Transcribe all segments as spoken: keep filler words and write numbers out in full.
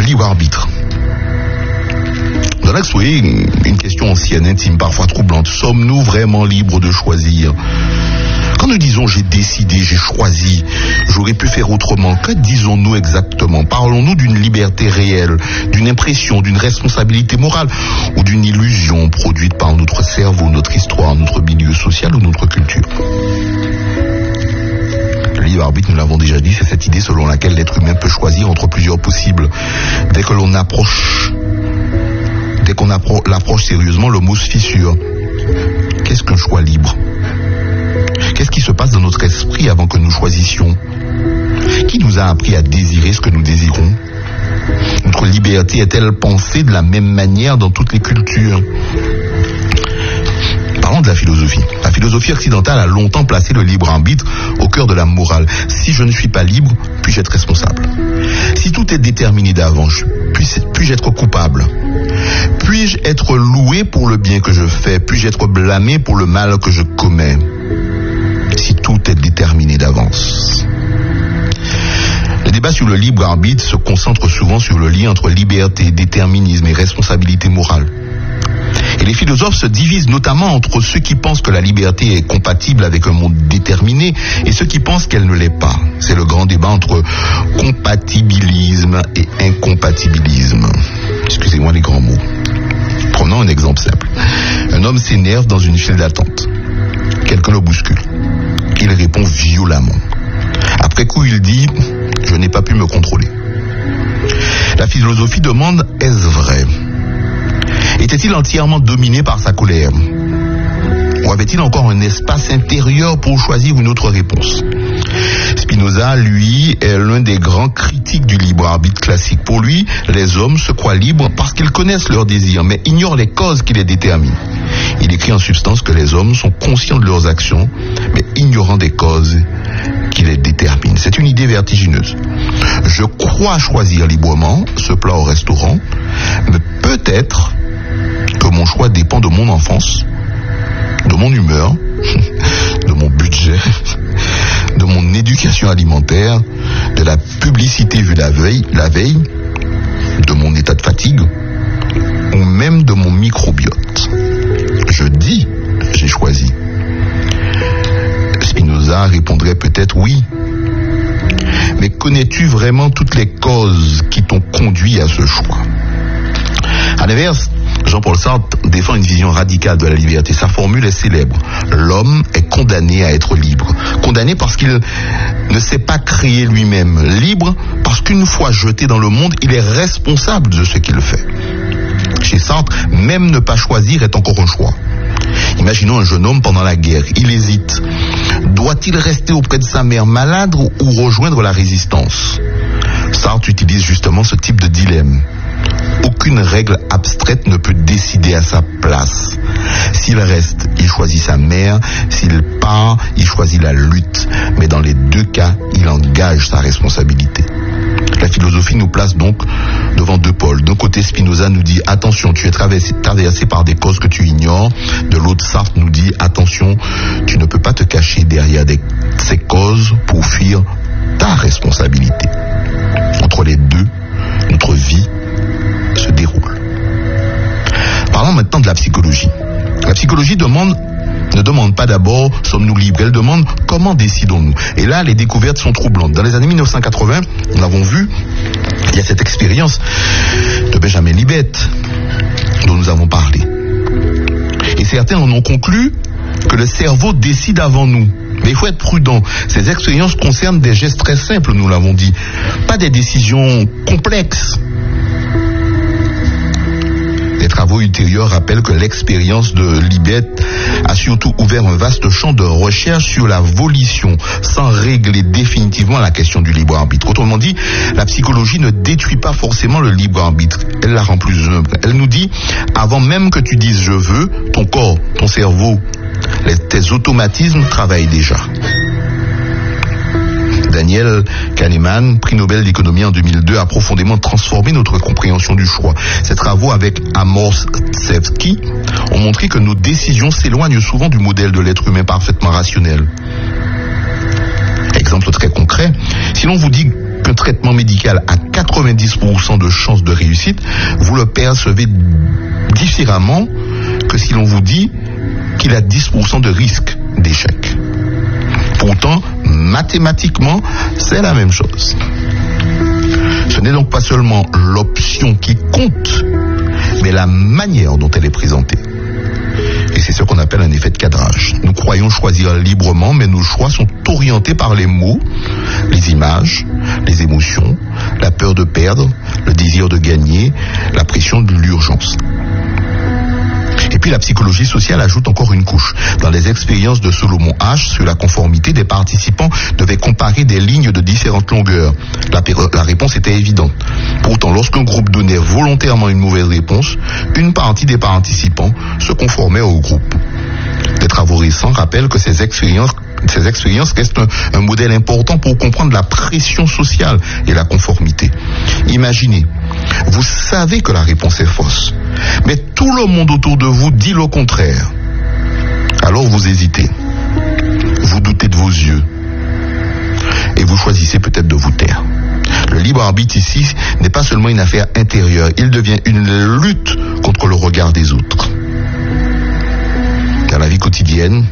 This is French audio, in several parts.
libre arbitre. Dans l'axe, oui, une question ancienne, intime, parfois troublante. Sommes-nous vraiment libres de choisir ? Quand nous disons j'ai décidé, j'ai choisi, j'aurais pu faire autrement, que disons-nous exactement ? Parlons-nous d'une liberté réelle, d'une impression, d'une responsabilité morale ou d'une illusion produite par notre cerveau, notre histoire, notre milieu social ou notre culture ? Le libre arbitre, nous l'avons déjà dit, c'est cette idée selon laquelle l'être humain peut choisir entre plusieurs possibles. Dès que l'on approche, dès qu'on appro- l'approche sérieusement, le mot se fissure. Qu'est-ce qu'un choix libre ? Qu'est-ce qui se passe dans notre esprit avant que nous choisissions ? Qui nous a appris à désirer ce que nous désirons ? Notre liberté est-elle pensée de la même manière dans toutes les cultures ? Parlons de la philosophie. La philosophie occidentale a longtemps placé le libre arbitre au cœur de la morale. Si je ne suis pas libre, puis-je être responsable ? Si tout est déterminé d'avance, puis- puis-je être coupable ? Puis-je être loué pour le bien que je fais ? Puis-je être blâmé pour le mal que je commets ? Si tout est déterminé d'avance. Le débat sur le libre arbitre se concentre souvent sur le lien entre liberté, déterminisme et responsabilité morale. Et les philosophes se divisent notamment entre ceux qui pensent que la liberté est compatible avec un monde déterminé et ceux qui pensent qu'elle ne l'est pas. C'est le grand débat entre compatibilisme et incompatibilisme. Excusez-moi les grands mots. Prenons un exemple simple. Un homme s'énerve dans une file d'attente. Quelqu'un le bouscule. Il répond violemment. Après coup, il dit « Je n'ai pas pu me contrôler ». La philosophie demande « Est-ce vrai ?» Était-il entièrement dominé par sa colère ? Ou avait-il encore un espace intérieur pour choisir une autre réponse ? Spinoza, lui, est l'un des grands critiques du libre arbitre classique. Pour lui, les hommes se croient libres parce qu'ils connaissent leurs désirs, mais ignorent les causes qui les déterminent. Il écrit en substance que les hommes sont conscients de leurs actions, mais ignorants des causes qui les déterminent. C'est une idée vertigineuse. Je crois choisir librement ce plat au restaurant, mais peut-être que mon choix dépend de mon enfance, de mon humeur, de mon budget, de mon éducation alimentaire, de la publicité vue la veille, la veille, de mon état de fatigue, ou même de mon microbiote. Je dis, j'ai choisi. Spinoza répondrait peut-être oui. Mais connais-tu vraiment toutes les causes qui t'ont conduit à ce choix ? À l'inverse, Jean-Paul Sartre défend une vision radicale de la liberté. Sa formule est célèbre. L'homme est condamné à être libre. Condamné parce qu'il ne s'est pas créé lui-même. Libre parce qu'une fois jeté dans le monde, il est responsable de ce qu'il fait. Chez Sartre, même ne pas choisir est encore un choix. Imaginons un jeune homme pendant la guerre. Il hésite. Doit-il rester auprès de sa mère malade ou rejoindre la résistance ? Sartre utilise justement ce type de dilemme. Aucune règle abstraite ne peut décider à sa place. S'il reste, il choisit sa mère. S'il part, il choisit la lutte. Mais dans les deux cas, il engage sa responsabilité. La philosophie nous place donc devant deux pôles. D'un côté, Spinoza nous dit « Attention, tu es traversé, traversé par des causes que tu ignores ». De l'autre, Sartre nous dit « Attention, tu ne peux pas te cacher derrière des, ces causes pour fuir ta responsabilité ». Entre les deux, notre vie se déroule. Parlons maintenant de la psychologie. La psychologie demande, ne demande pas d'abord sommes-nous libres, elle demande comment décidons-nous. Et là, les découvertes sont troublantes. Dans les années mille neuf cent quatre-vingts, nous l'avons vu, il y a cette expérience de Benjamin Libet dont nous avons parlé. Et certains en ont conclu que le cerveau décide avant nous. Mais il faut être prudent. Ces expériences concernent des gestes très simples, nous l'avons dit. Pas des décisions complexes. Les travaux ultérieurs rappellent que l'expérience de Libet a surtout ouvert un vaste champ de recherche sur la volition, sans régler définitivement la question du libre arbitre. Autrement dit, la psychologie ne détruit pas forcément le libre arbitre, elle la rend plus humble. Elle nous dit, avant même que tu dises je veux, ton corps, ton cerveau, les, tes automatismes travaillent déjà. Daniel Kahneman, prix Nobel d'économie en deux mille deux, a profondément transformé notre compréhension du choix. Ses travaux avec Amos Tversky ont montré que nos décisions s'éloignent souvent du modèle de l'être humain parfaitement rationnel. Exemple très concret, si l'on vous dit qu'un traitement médical a quatre-vingt-dix pour cent de chances de réussite, vous le percevez différemment que si l'on vous dit qu'il a dix pour cent de risque d'échec. Pourtant, mathématiquement, c'est la même chose. Ce n'est donc pas seulement l'option qui compte, mais la manière dont elle est présentée. Et c'est ce qu'on appelle un effet de cadrage. Nous croyons choisir librement, mais nos choix sont orientés par les mots, les images, les émotions, la peur de perdre, le désir de gagner, la pression de l'urgence. Et puis la psychologie sociale ajoute encore une couche. Dans les expériences de Solomon Asch sur la conformité, des participants devaient comparer des lignes de différentes longueurs. La, la réponse était évidente. Pourtant, lorsqu'un groupe donnait volontairement une mauvaise réponse, une partie des participants se conformait au groupe. Des travaux récents rappellent que ces expériences Ces expériences restent un, un modèle important pour comprendre la pression sociale et la conformité. Imaginez, vous savez que la réponse est fausse, mais tout le monde autour de vous dit le contraire. Alors vous hésitez, vous doutez de vos yeux, et vous choisissez peut-être de vous taire. Le libre arbitre ici n'est pas seulement une affaire intérieure, il devient une lutte contre le regard des autres. Dans la vie quotidienne,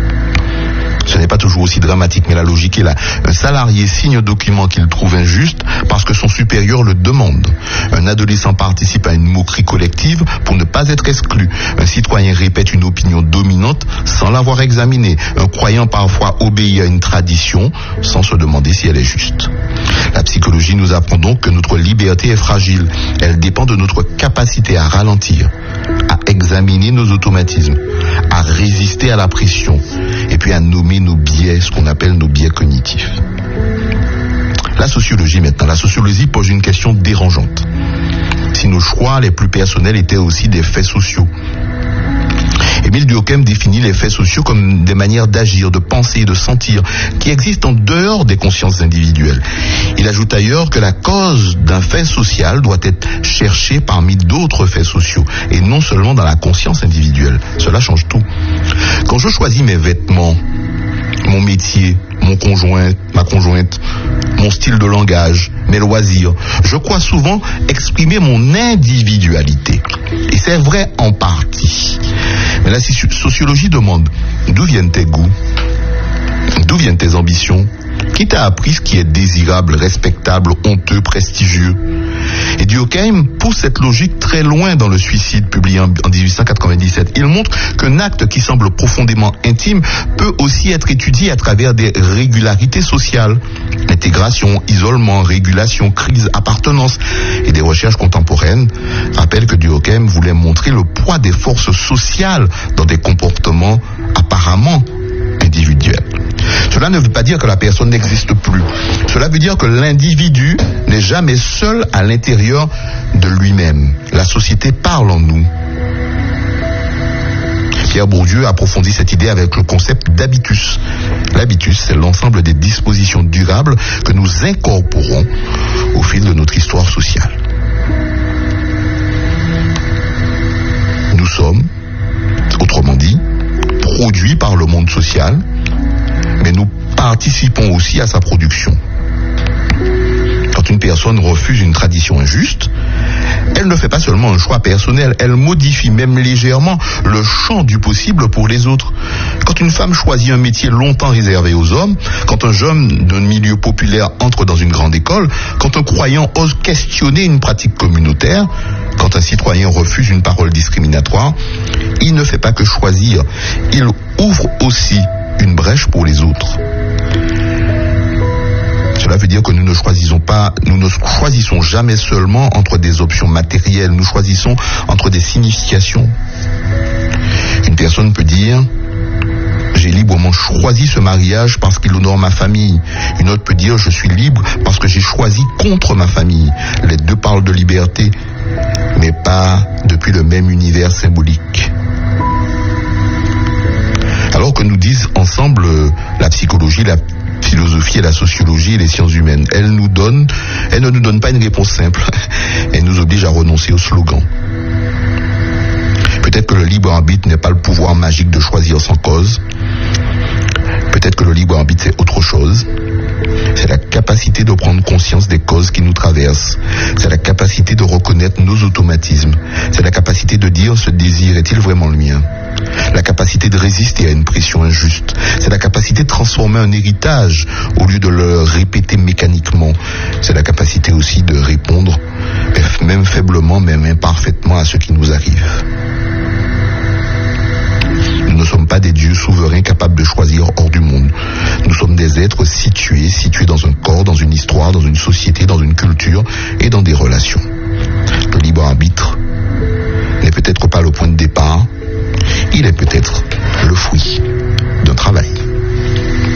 ce n'est pas toujours aussi dramatique, mais la logique est là. Un salarié signe un document qu'il trouve injuste parce que son supérieur le demande. Un adolescent participe à une moquerie collective pour ne pas être exclu. Un citoyen répète une opinion dominante sans l'avoir examinée. Un croyant parfois obéit à une tradition sans se demander si elle est juste. La psychologie nous apprend donc que notre liberté est fragile. Elle dépend de notre capacité à ralentir, à examiner nos automatismes, à résister à la pression et puis à nommer nos biais, ce qu'on appelle nos biais cognitifs. La sociologie maintenant. La sociologie pose une question dérangeante. Si nos choix les plus personnels étaient aussi des faits sociaux. Émile Durkheim définit les faits sociaux comme des manières d'agir, de penser et de sentir qui existent en dehors des consciences individuelles. Il ajoute ailleurs que la cause d'un fait social doit être cherchée parmi d'autres faits sociaux et non seulement dans la conscience individuelle. Cela change tout. Quand je choisis mes vêtements, mon métier, mon conjoint, ma conjointe, mon style de langage, mes loisirs, je crois souvent exprimer mon individualité. Et c'est vrai en partie. Mais la sociologie demande d'où viennent tes goûts, d'où viennent tes ambitions, qui t'a appris ce qui est désirable, respectable, honteux, prestigieux. Et Durkheim pousse cette logique très loin dans Le Suicide, publié en dix-huit cent quatre-vingt-dix-sept. Il montre qu'un acte qui semble profondément intime peut aussi être étudié à travers des régularités sociales. Intégration, isolement, régulation, crise, appartenance. Et des recherches contemporaines rappellent que Durkheim voulait montrer le poids des forces sociales dans des comportements apparemment individuels. Cela ne veut pas dire que la personne n'existe plus. Cela veut dire que l'individu n'est jamais seul à l'intérieur de lui-même. La société parle en nous. Pierre Bourdieu approfondit cette idée avec le concept d'habitus. L'habitus, c'est l'ensemble des dispositions durables que nous incorporons au fil de notre histoire sociale. Nous sommes, autrement dit, produits par le monde social, mais nous participons aussi à sa production. Quand une personne refuse une tradition injuste, elle ne fait pas seulement un choix personnel, elle modifie même légèrement le champ du possible pour les autres. Quand une femme choisit un métier longtemps réservé aux hommes, quand un jeune d'un milieu populaire entre dans une grande école, quand un croyant ose questionner une pratique communautaire, quand un citoyen refuse une parole discriminatoire, il ne fait pas que choisir, il ouvre aussi une brèche pour les autres. Cela veut dire que nous ne choisissons pas, nous ne choisissons jamais seulement entre des options matérielles, nous choisissons entre des significations. Une personne peut dire « J'ai librement choisi ce mariage parce qu'il honore ma famille ». Une autre peut dire « Je suis libre parce que j'ai choisi contre ma famille ». Les deux parlent de liberté, mais pas depuis le même univers symbolique. Alors que nous disent ensemble la psychologie, la philosophie et la sociologie et les sciences humaines, elles nous donnent, elles ne nous donnent pas une réponse simple. Elles nous obligent à renoncer au slogan. Peut-être que le libre arbitre n'est pas le pouvoir magique de choisir sans cause. Peut-être que le libre arbitre c'est autre chose. C'est la capacité de prendre conscience des causes qui nous traversent. C'est la capacité de reconnaître nos automatismes. C'est la capacité de dire ce désir est-il vraiment le mien? La capacité de résister à une pression injuste. C'est la capacité de transformer un héritage au lieu de le répéter mécaniquement. C'est la capacité aussi de répondre, même faiblement, même imparfaitement à ce qui nous arrive. Nous ne sommes pas des dieux souverains capables de choisir hors du monde. Nous sommes des êtres situés, situés dans un corps, dans une histoire, dans une société, dans une culture et dans des relations. Le libre arbitre n'est peut-être pas le point de départ, il est peut-être le fruit.